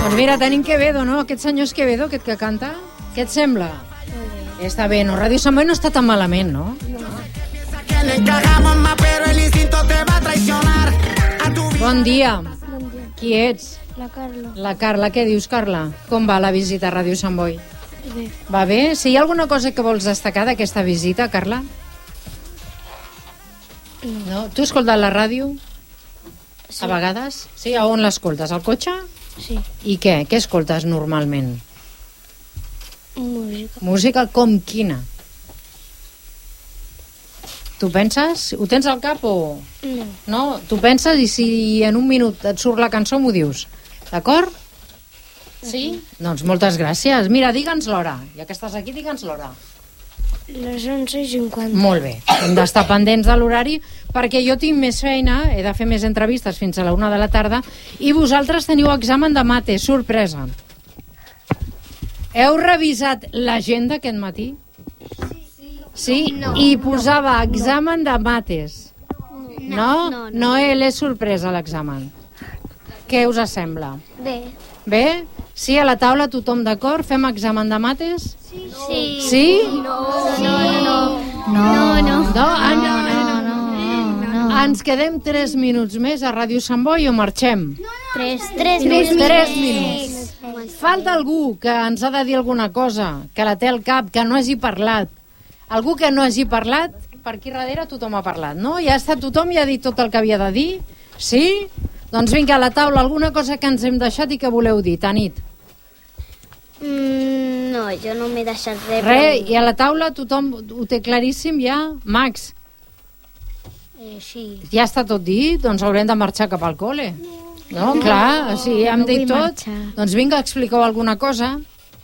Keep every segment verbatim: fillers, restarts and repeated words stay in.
Doncs mira, tenim Quevedo, no? Aquest senyor és Quevedo, aquest que canta. Què et sembla? Molt bé. Està bé, no? Ràdio Sant Boi no està tan malament, no? Bon dia. Bon dia. Qui ets? La Carla. La Carla. Què dius, Carla? Com va la visita a Ràdio Sant Boi? Bé. Va bé? Si hi ha alguna cosa que vols destacar d'aquesta visita, Carla? No? Tu has escoltat la ràdio? Sí. A vegades? Sí? A on l'escoltes? Al cotxe? Sí. I què? Què escoltes normalment? Música. Música com quina? Tu penses? Ho tens al cap o...? No. No? Tu penses i si en un minut et surt la cançó m'ho dius. D'acord? Sí? Doncs moltes gràcies. Mira, digue'ns l'hora. Ja que estàs aquí, digue'ns l'hora. Les onze i cinquanta. Molt bé. Hem d'estar pendents de l'horari perquè jo tinc més feina, he de fer més entrevistes fins a la una de la tarda i vosaltres teniu examen de mate, sorpresa. Heu revisat l'agenda aquest matí? Sí, No. i posava examen de mates. No? No, no. No, ell és sorpresa l'examen. Què us sembla? Bé. Bé? Sí, a la taula tothom d'acord? Fem examen de mates? Sí. Sí? No, no, no. No, no. No, en, ens quedem tres minuts més a Ràdio Sant Boi o marxem? Tres, tres, Tres, tres minuts. Falta algú que ens ha de dir alguna cosa, que la té al cap, que no hagi parlat. Algú que no hagi parlat, per aquí darrere tothom ha parlat, no? Ja està tothom i ha dit tot el que havia de dir? Sí? Doncs vinga, a la taula, alguna cosa que ens hem deixat i que voleu dir, Tanit. Mm, no, jo no m'he deixat res. Re, i a la taula tothom ho té claríssim ja? Max, Eh, sí. ja està tot dit, doncs haurem de marxar cap al col·le. No, clar, sí, hem no dit vull tot. marxar. Doncs vinga, expliqueu alguna cosa.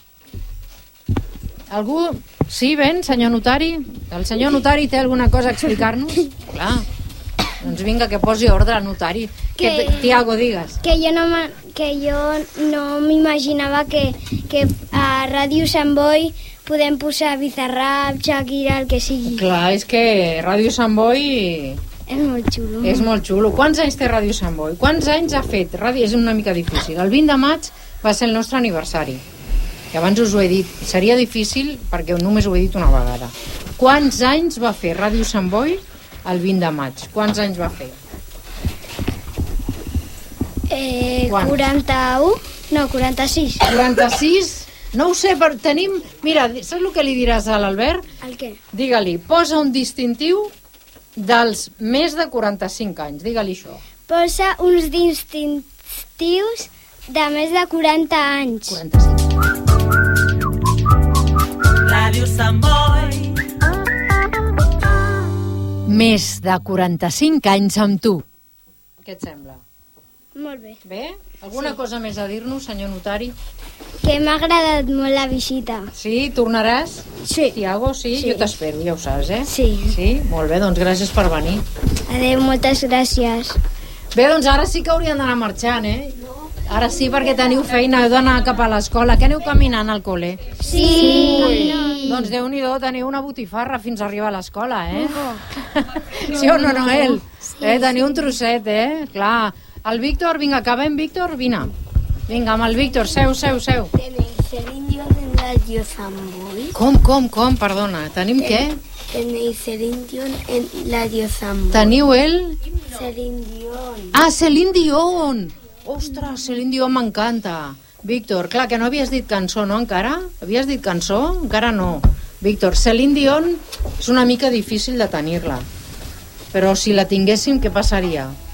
Algú? Sí, ben, senyor notari? El senyor notari té alguna cosa a explicar-nos? Clar. Doncs vinga, que posi ordre al notari. Que... Que- Tiago, digues. Que jo no, ma- que jo no m'imaginava que, que a Ràdio Sant Boi podem posar Bizarrap, Shakira, el que sigui. Clar, és que Ràdio Sant Boi És molt xulo. és molt xulo. Quants anys té Ràdio Sant Boi? Quants anys ha fet? Ràdio és una mica difícil. El vint de maig va ser el nostre aniversari. I abans us ho he dit. Seria difícil perquè només ho he dit una vegada. Quants anys va fer Ràdio Sant Boi el vint de maig? Quants anys va fer? Eh, Quants? quaranta-u? No, quaranta-sis. quaranta-sis? No ho sé, però tenim... Mira, saps el que li diràs a l'Albert? El què? Digue-li, posa un distintiu dels més de quaranta-cinc anys. Digue-li això. Posa uns distintius de més de quaranta anys. quaranta-cinc. Ràdio Sant Boi. Més de quaranta-cinc anys amb tu. Què et sembla? Molt bé. Bé? Alguna sí. cosa més a dir-nos, senyor notari? Que m'ha agradat molt la visita. Sí? Tornaràs? Sí. Tiago, sí? Sí. Jo t'espero, ja ho saps, eh? Sí. Sí? Molt bé, doncs gràcies per venir. Adéu, moltes gràcies. Bé, doncs ara sí que haurien d'anar marxant, eh? Ara sí, perquè teniu feina, heu d'anar cap a l'escola. Que aneu caminant al col·le? Sí. Ui, doncs Déu-n'hi-do, teniu una botifarra fins a arribar a l'escola, eh? Sí o no, Noel? Eh, teniu un trosset, eh? Clar. El Víctor, vinga, acabem, Víctor? Vine. Vinga, amb el Víctor, seu, seu, seu. ¿Tenéis el indio en Radio San Boi? Com, com, com, perdona, tenim què? ¿Tenéis el indio en Radio San Boi? Teniu el... Celine Dion. Ah, Celine Dion! Ostres, Celine Dion m'encanta. Víctor, clar, que no havies dit cançó, no, encara? Havies dit cançó? Encara no. Víctor, Celine Dion és una mica difícil de tenir-la. Però si la tinguéssim, què passaria?